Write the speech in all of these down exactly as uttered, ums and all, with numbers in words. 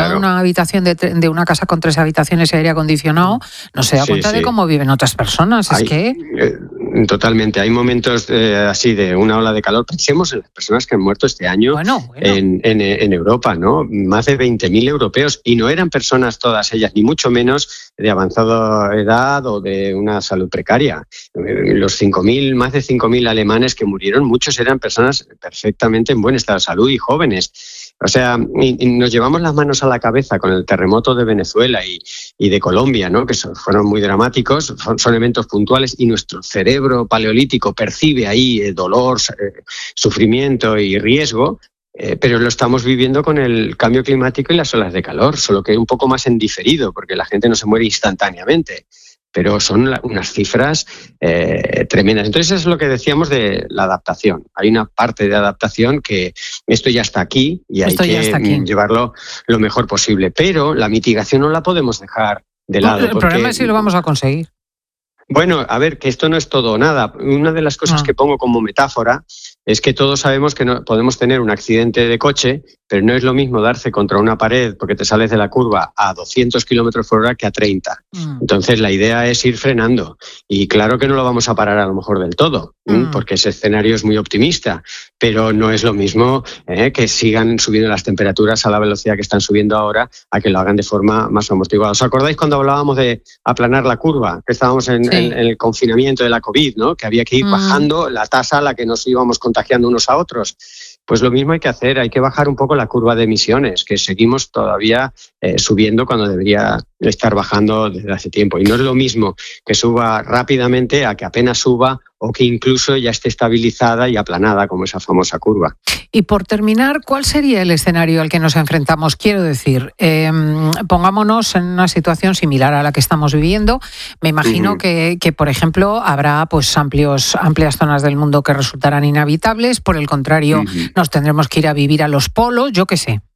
claro. en una habitación de, de una casa con tres habitaciones y aire acondicionado, no se da sí, cuenta sí. de cómo viven otras personas. Hay, es que... Eh, totalmente. Hay momentos eh, así de una ola de calor. Pensemos en las personas que han muerto este año bueno, bueno. En, en, en Europa, ¿no? Más de veinte mil europeos. Y no eran personas todas ellas, ni mucho menos de avanzada edad o de una salud precaria. Los cinco mil, más de cinco mil alemanes que murieron, muchos eran personas perfectamente en buen estado de salud y jóvenes. O sea, y, y nos llevamos las manos a la cabeza con el terremoto de Venezuela y, y de Colombia, ¿no? Que son, fueron muy dramáticos, son, son eventos puntuales y nuestro cerebro paleolítico percibe ahí eh, dolor, eh, sufrimiento y riesgo, eh, pero lo estamos viviendo con el cambio climático y las olas de calor, solo que un poco más en diferido, porque la gente no se muere instantáneamente. Pero son la, unas cifras eh, tremendas. Entonces, eso es lo que decíamos de la adaptación. Hay una parte de adaptación que esto ya está aquí y hay esto que aquí. llevarlo lo mejor posible. Pero la mitigación no la podemos dejar de lado. No, el porque, problema es si lo vamos a conseguir. Bueno, a ver, que esto no es todo o nada. Una de las cosas ah. que pongo como metáfora es que todos sabemos que no podemos tener un accidente de coche, pero no es lo mismo darse contra una pared porque te sales de la curva a doscientos kilómetros por hora que a treinta. Mm. Entonces, la idea es ir frenando. Y claro que no lo vamos a parar a lo mejor del todo, mm. porque ese escenario es muy optimista, pero no es lo mismo eh, que sigan subiendo las temperaturas a la velocidad que están subiendo ahora a que lo hagan de forma más amortiguada. ¿Os acordáis cuando hablábamos de aplanar la curva? Que estábamos en, sí. en, en el confinamiento de la COVID, ¿no? Que había que ir mm. bajando la tasa a la que nos íbamos contagiando unos a otros. Pues lo mismo hay que hacer, hay que bajar un poco la curva de emisiones, que seguimos todavía eh, subiendo cuando debería estar bajando desde hace tiempo. Y no es lo mismo que suba rápidamente a que apenas suba o que incluso ya esté estabilizada y aplanada, como esa famosa curva. Y por terminar, ¿cuál sería el escenario al que nos enfrentamos? Quiero decir, eh, pongámonos en una situación similar a la que estamos viviendo. Me imagino uh-huh. que, que, por ejemplo, habrá pues amplios, amplias zonas del mundo que resultarán inhabitables. Por el contrario, uh-huh. nos tendremos que ir a vivir a los polos, yo qué sé.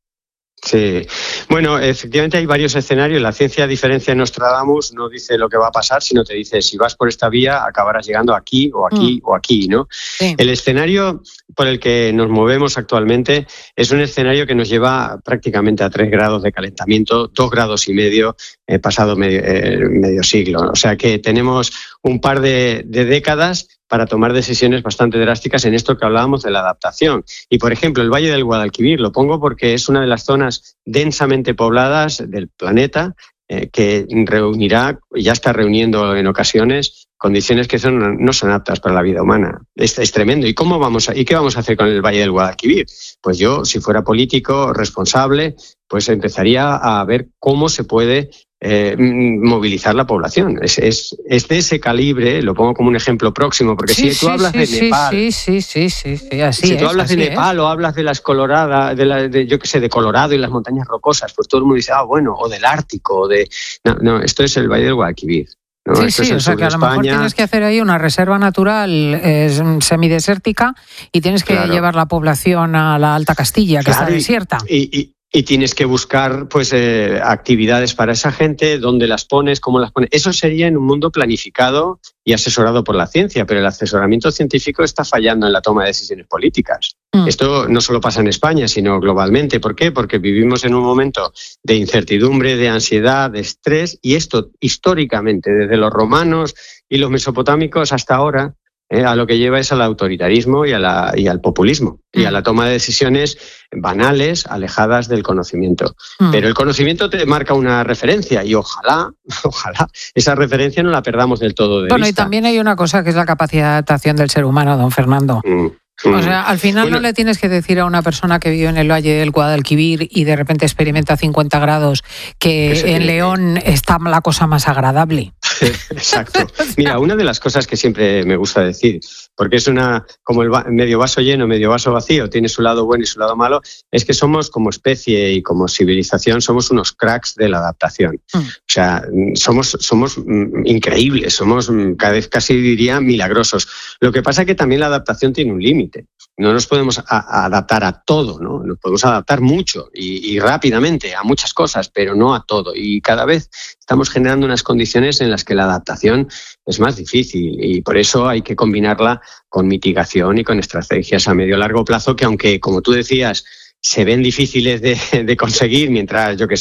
Sí, bueno, efectivamente hay varios escenarios. La ciencia, a diferencia de Nostradamus, no dice lo que va a pasar, sino te dice si vas por esta vía acabarás llegando aquí o aquí mm. o aquí, ¿no? Sí. El escenario por el que nos movemos actualmente es un escenario que nos lleva prácticamente a tres grados de calentamiento, dos grados y medio eh, pasado medio, eh, medio siglo. O sea que tenemos un par de, de décadas para tomar decisiones bastante drásticas en esto que hablábamos de la adaptación. Y, por ejemplo, el Valle del Guadalquivir, lo pongo porque es una de las zonas densamente pobladas del planeta eh, que reunirá, ya está reuniendo en ocasiones, condiciones que son, no son aptas para la vida humana. Es, es tremendo. ¿Y cómo vamos a, y qué vamos a hacer con el Valle del Guadalquivir? Pues yo, si fuera político responsable, pues empezaría a ver cómo se puede Eh, movilizar la población. Es, es, es de ese calibre, lo pongo como un ejemplo próximo, porque sí, si tú sí, hablas sí, de sí, Nepal, sí, sí, sí, sí, sí, así si es, tú hablas de Nepal es. o hablas de las Coloradas, de, la, de yo qué sé, de Colorado y las montañas rocosas, pues todo el mundo dice, ah, bueno, o del Ártico, o de... No, no, esto es el Valle del Guadalquivir. ¿no? Sí, Esto sí, es el o sea sur que a de lo mejor España. tienes que hacer ahí una reserva natural eh, semidesértica y tienes que Claro. llevar la población a la Alta Castilla, que Claro, está desierta. Y, y, y tienes que buscar pues eh, actividades para esa gente, dónde las pones, cómo las pones. Eso sería en un mundo planificado y asesorado por la ciencia, pero el asesoramiento científico está fallando en la toma de decisiones políticas. Mm. Esto no solo pasa en España, sino globalmente. ¿Por qué? Porque vivimos en un momento de incertidumbre, de ansiedad, de estrés, y esto históricamente, desde los romanos y los mesopotámicos hasta ahora, Eh, a lo que lleva es al autoritarismo y, a la, y al populismo mm. y a la toma de decisiones banales, alejadas del conocimiento. Mm. Pero el conocimiento te marca una referencia y ojalá, ojalá esa referencia no la perdamos del todo de bueno, vista. Y también hay una cosa que es la capacidad de adaptación del ser humano, don Fernando. Mm. O sea, al final bueno, no le tienes que decir a una persona que vive en el Valle del Guadalquivir y de repente experimenta cincuenta grados que en León que... está la cosa más agradable. Exacto. Mira, una de las cosas que siempre me gusta decir, porque es una como el va- medio vaso lleno, medio vaso vacío, tiene su lado bueno y su lado malo, es que somos como especie y como civilización, somos unos cracks de la adaptación. Mm. O sea, somos, somos increíbles, somos cada vez casi diría milagrosos. Lo que pasa es que también la adaptación tiene un límite. No nos podemos a- a adaptar a todo, ¿no? Nos podemos adaptar mucho y, y rápidamente a muchas cosas, pero no a todo. Y cada vez estamos generando unas condiciones en las que la adaptación es más difícil y por eso hay que combinarla con mitigación y con estrategias a medio y largo plazo que, aunque, como tú decías, se ven difíciles de, de conseguir mientras, yo que